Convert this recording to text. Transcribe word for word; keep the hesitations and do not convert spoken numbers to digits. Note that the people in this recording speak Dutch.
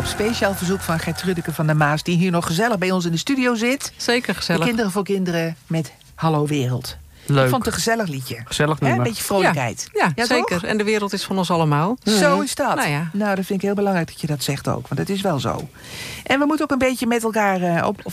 op speciaal verzoek van Gertrudeke van der Maas... die hier nog gezellig bij ons in de studio zit. Zeker gezellig. De Kinderen voor Kinderen met Hallo Wereld. Leuk. Ik vond het een gezellig liedje. Gezellig Hè? nummer. Een beetje vrolijkheid. Ja, ja, Ja, zeker. toch? En de wereld is van ons allemaal. Zo is dat. Nou ja. Nou, dat vind ik heel belangrijk dat je dat zegt ook. Want het is wel zo. En we moeten ook een beetje met elkaar... Uh, op, of